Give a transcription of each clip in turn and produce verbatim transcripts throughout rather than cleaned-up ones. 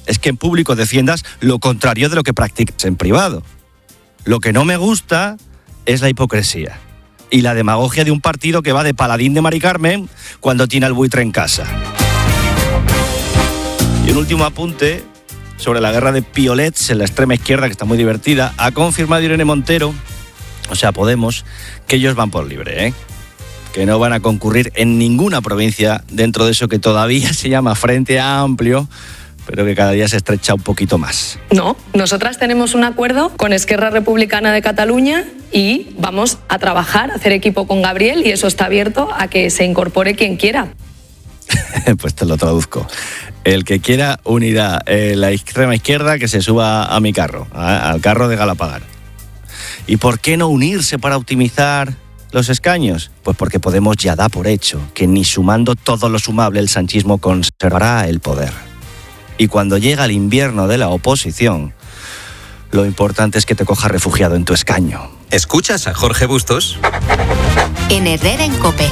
es que en público defiendas lo contrario de lo que practicas en privado. Lo que no me gusta es la hipocresía y la demagogia de un partido que va de paladín de Mari Carmen cuando tiene al buitre en casa. Y un último apunte sobre la guerra de piolets en la extrema izquierda, que está muy divertida. Ha confirmado Irene Montero, o sea, Podemos, que ellos van por libre, ¿eh? Que no van a concurrir en ninguna provincia dentro de eso que todavía se llama Frente Amplio, pero que cada día se estrecha un poquito más. No, nosotras tenemos un acuerdo con Esquerra Republicana de Cataluña y vamos a trabajar, a hacer equipo con Gabriel, y eso está abierto a que se incorpore quien quiera. Pues te lo traduzco. El que quiera unidad en la extrema izquierda, que se suba a mi carro, a, al carro de Galapagar. ¿Y por qué no unirse para optimizar los escaños? Pues porque Podemos ya da por hecho que ni sumando todo lo sumable el sanchismo conservará el poder. Y cuando llega el invierno de la oposición, lo importante es que te cojas refugiado en tu escaño. ¿Escuchas a Jorge Bustos? En Herrera en COPE.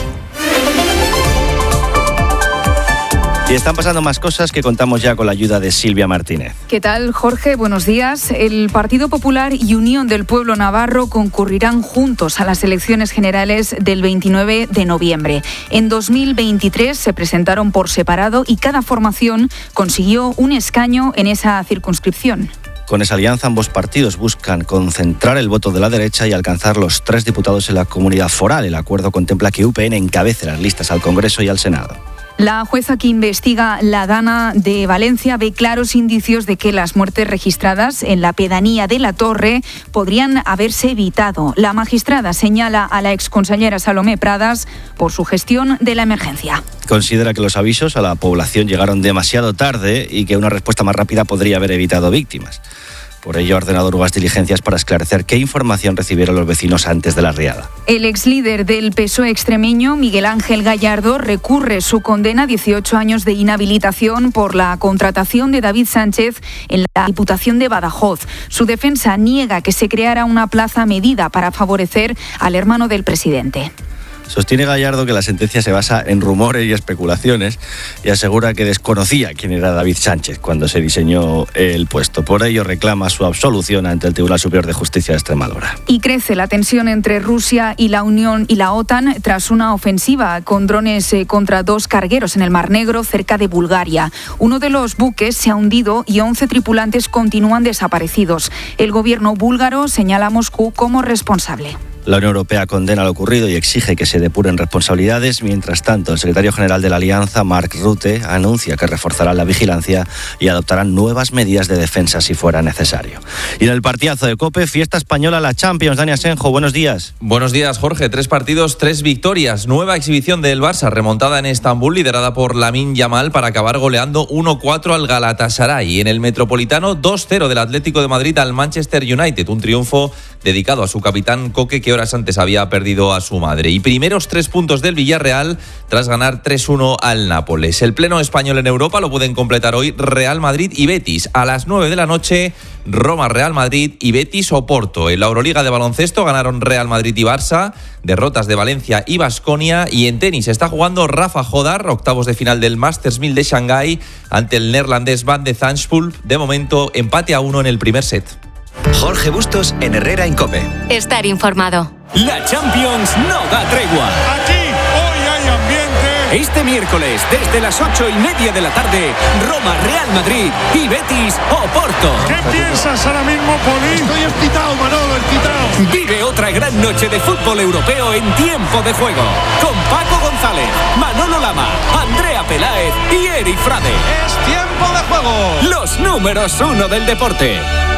Y están pasando más cosas que contamos ya con la ayuda de Silvia Martínez. ¿Qué tal, Jorge? Buenos días. El Partido Popular y Unión del Pueblo Navarro concurrirán juntos a las elecciones generales del veintinueve de noviembre. En dos mil veintitrés se presentaron por separado y cada formación consiguió un escaño en esa circunscripción. Con esa alianza, ambos partidos buscan concentrar el voto de la derecha y alcanzar los tres diputados en la comunidad foral. El acuerdo contempla que U P N encabece las listas al Congreso y al Senado. La jueza que investiga la Dana de Valencia ve claros indicios de que las muertes registradas en la pedanía de La Torre podrían haberse evitado. La magistrada señala a la exconsellera Salomé Pradas por su gestión de la emergencia. Considera que los avisos a la población llegaron demasiado tarde y que una respuesta más rápida podría haber evitado víctimas. Por ello, ha ordenado nuevas diligencias para esclarecer qué información recibieron los vecinos antes de la riada. El exlíder del P S O E extremeño, Miguel Ángel Gallardo, recurre su condena a dieciocho años de inhabilitación por la contratación de David Sánchez en la Diputación de Badajoz. Su defensa niega que se creara una plaza medida para favorecer al hermano del presidente. Sostiene Gallardo que la sentencia se basa en rumores y especulaciones y asegura que desconocía quién era David Sánchez cuando se diseñó el puesto. Por ello reclama su absolución ante el Tribunal Superior de Justicia de Extremadura. Y crece la tensión entre Rusia y la Unión y la OTAN tras una ofensiva con drones contra dos cargueros en el Mar Negro cerca de Bulgaria. Uno de los buques se ha hundido y once tripulantes continúan desaparecidos. El gobierno búlgaro señala a Moscú como responsable. La Unión Europea condena lo ocurrido y exige que se depuren responsabilidades. Mientras tanto, el secretario general de la Alianza, Mark Rutte, anuncia que reforzarán la vigilancia y adoptarán nuevas medidas de defensa si fuera necesario. Y en el partidazo de COPE, fiesta española, la Champions. Dani Asenjo, buenos días. Buenos días, Jorge. Tres partidos, tres victorias. Nueva exhibición del Barça, remontada en Estambul, liderada por Lamine Yamal para acabar goleando uno cuatro al Galatasaray. En el Metropolitano, dos cero del Atlético de Madrid al Manchester United. Un triunfo dedicado a su capitán Coque, que horas antes había perdido a su madre. Y primeros tres puntos del Villarreal tras ganar tres uno al Nápoles. El pleno español en Europa lo pueden completar hoy Real Madrid y Betis. A las nueve de la noche, Roma, Real Madrid y Betis Oporto. En la Euroliga de baloncesto ganaron Real Madrid y Barça, derrotas de Valencia y Baskonia. Y en tenis está jugando Rafa Jodar, octavos de final del Masters mil de Shanghái ante el neerlandés Van de Zandschulp. De momento, empate a uno en el primer set. Jorge Bustos en Herrera en COPE. Estar informado. La Champions no da tregua. Aquí hoy hay ambiente. Este miércoles, desde las ocho y media de la tarde, Roma, Real Madrid y Betis Oporto. ¿Qué piensas ahora mismo, Poli? Estoy excitado, Manolo, excitado. Vive otra gran noche de fútbol europeo en tiempo de juego. Con Paco González, Manolo Lama, Andrea Peláez y Eri Frade. Es tiempo de juego. Los números uno del deporte.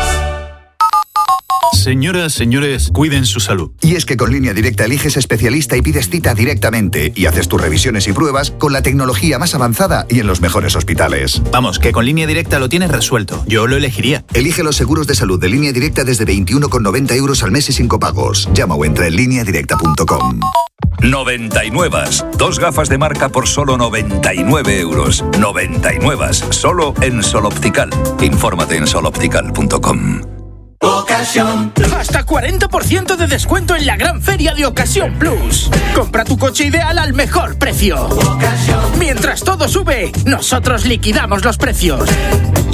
Señoras, señores, cuiden su salud. Y es que con Línea Directa eliges especialista y pides cita directamente y haces tus revisiones y pruebas con la tecnología más avanzada y en los mejores hospitales. Vamos, que con Línea Directa lo tienes resuelto. Yo lo elegiría. Elige los seguros de salud de Línea Directa desde veintiuno con noventa euros al mes y sin copagos. Llama o entra en línea directa punto com. noventa y nueve. Dos gafas de marca por solo noventa y nueve euros. noventa y nueve. Solo en Sol Optical. Infórmate en sol optical punto com. Ocasión. Hasta cuarenta por ciento de descuento en la gran feria de Ocasión Plus. Compra tu coche ideal al mejor precio. Ocasión. Mientras todo sube, nosotros liquidamos los precios.